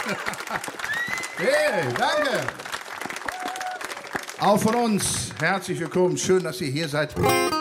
Hey, danke. Auch von uns herzlich willkommen. Schön, dass ihr hier seid.